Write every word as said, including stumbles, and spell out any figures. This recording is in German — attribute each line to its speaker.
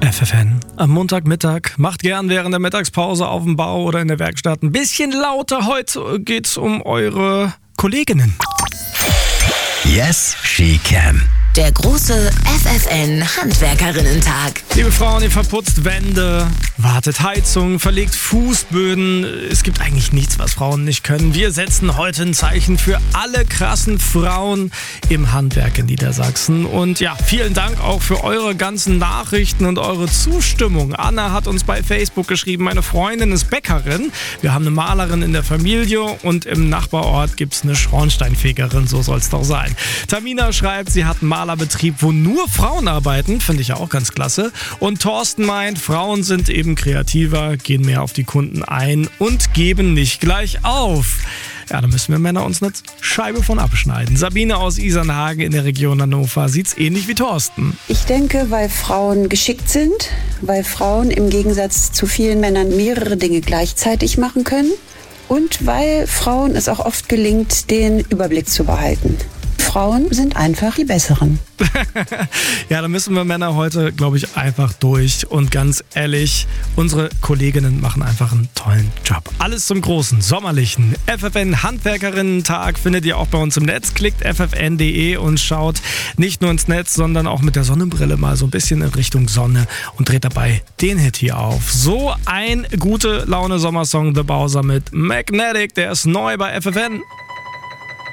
Speaker 1: F F N. Am Montagmittag. Macht gern während der Mittagspause auf dem Bau oder in der Werkstatt ein bisschen lauter. Heute geht's um eure Kolleginnen.
Speaker 2: Yes, she can.
Speaker 3: Der große F F N-Handwerkerinnen-Tag.
Speaker 1: Liebe Frauen, ihr verputzt Wände, wartet Heizung, verlegt Fußböden. Es gibt eigentlich nichts, was Frauen nicht können. Wir setzen heute ein Zeichen für alle krassen Frauen im Handwerk in Niedersachsen. Und ja, vielen Dank auch für eure ganzen Nachrichten und eure Zustimmung. Anna hat uns bei Facebook geschrieben, meine Freundin ist Bäckerin. Wir haben eine Malerin in der Familie und im Nachbarort gibt es eine Schornsteinfegerin. So soll es doch sein. Tamina schreibt, sie hat einen Malerbetrieb, wo nur Frauen arbeiten. Finde ich ja auch ganz klasse. Und Thorsten meint, Frauen sind eben kreativer, gehen mehr auf die Kunden ein und geben nicht gleich auf. Ja, da müssen wir Männer uns eine Scheibe von abschneiden. Sabine aus Isernhagen in der Region Hannover sieht's ähnlich wie Thorsten.
Speaker 4: Ich denke, weil Frauen geschickt sind, weil Frauen im Gegensatz zu vielen Männern mehrere Dinge gleichzeitig machen können und weil Frauen es auch oft gelingt, den Überblick zu behalten. Frauen sind einfach die Besseren.
Speaker 1: Ja, da müssen wir Männer heute, glaube ich, einfach durch. Und ganz ehrlich, unsere Kolleginnen machen einfach einen tollen Job. Alles zum großen, sommerlichen F F N-Handwerkerinnen-Tag findet ihr auch bei uns im Netz. Klickt f f n punkt d e und schaut nicht nur ins Netz, sondern auch mit der Sonnenbrille mal so ein bisschen in Richtung Sonne und dreht dabei den Hit hier auf. So ein gute Laune-Sommersong, The Bowser mit Magnetic, der ist neu bei F F N.